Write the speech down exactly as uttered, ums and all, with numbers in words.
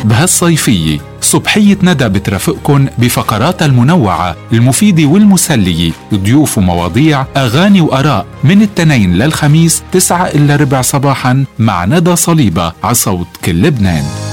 بهالصيفية صبحية ندى بترافقكن بفقراتها المنوعة المفيدة والمسلية، ضيوف ومواضيع، أغاني وآراء، من التنين للخميس تسعة إلا ربع صباحا مع ندى صليبة على صوت كل لبنان.